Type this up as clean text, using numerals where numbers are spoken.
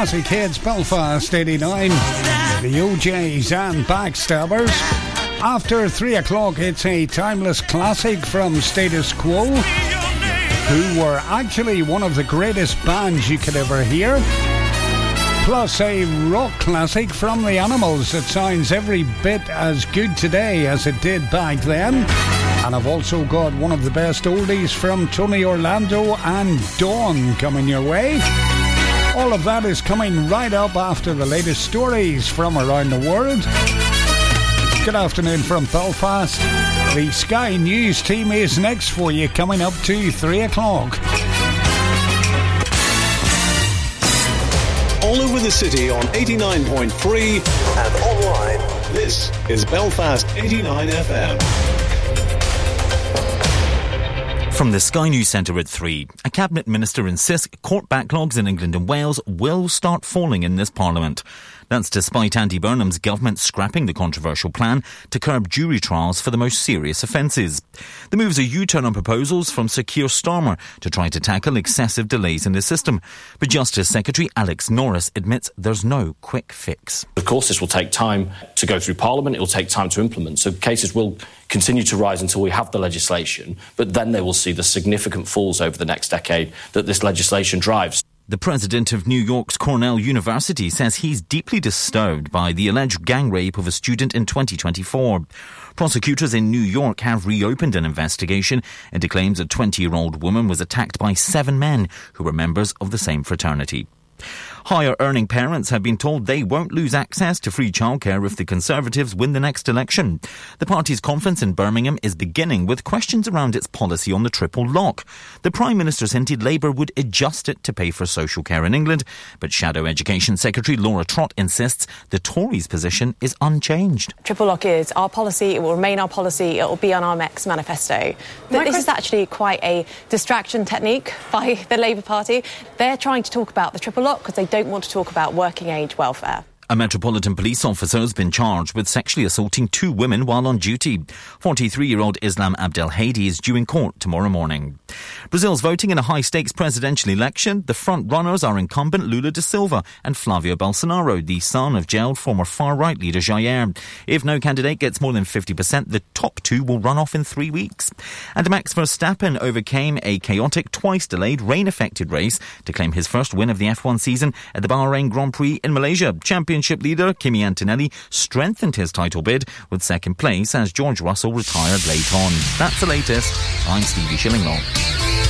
classic hits, Belfast 89, the OJs and Backstabbers. After 3 o'clock, it's a timeless classic from Status Quo, who were actually one of the greatest bands you could ever hear. Plus a rock classic from the Animals that sounds every bit as good today as it did back then. And I've also got one of the best oldies from Tony Orlando and Dawn coming your way. All of that is coming right up after the latest stories from around the world. Good afternoon from Belfast. The Sky News team is next for you, coming up to 3 o'clock. All over the city on 89.3 and online. This is Belfast 89 FM. From the Sky News Centre at 3, a Cabinet Minister insists court backlogs in England and Wales will start falling in this Parliament. That's despite Andy Burnham's government scrapping the controversial plan to curb jury trials for the most serious offences. The move is a U-turn on proposals from Sir Keir Starmer to try to tackle excessive delays in the system. But Justice Secretary Alex Norris admits there's no quick fix. Of course, this will take time to go through Parliament. It will take time to implement. So cases will continue to rise until we have the legislation, but then they will see the significant falls over the next decade that this legislation drives. The president of New York's Cornell University says he's deeply disturbed by the alleged gang rape of a student in 2024. Prosecutors in New York have reopened an investigation into claims a 20-year-old woman was attacked by 7 men who were members of the same fraternity. Higher-earning parents have been told they won't lose access to free childcare if the Conservatives win the next election. The party's conference in Birmingham is beginning with questions around its policy on the triple lock. The Prime Minister's hinted Labour would adjust it to pay for social care in England, but Shadow Education Secretary Laura Trott insists the Tories' position is unchanged. Triple lock is our policy, it will remain our policy, it will be on our next manifesto. This is actually quite a distraction technique by the Labour Party. They're trying to talk about the triple lock because they don't want to talk about working age welfare. A Metropolitan Police officer has been charged with sexually assaulting 2 women while on duty. 43-year-old Islam Abdelhadi is due in court tomorrow morning. Brazil's voting in a high-stakes presidential election. The front-runners are incumbent Lula da Silva and Flavio Bolsonaro, the son of jailed former far-right leader Jair. If no candidate gets more than 50%, the top 2 will run off in 3 weeks. And Max Verstappen overcame a chaotic, twice-delayed, rain-affected race to claim his first win of the F1 season at the Bahrain Grand Prix in Malaysia. Championship leader Kimi Antonelli strengthened his title bid with second place as George Russell retired late on. That's the latest. I'm Stevie Shillinglaw.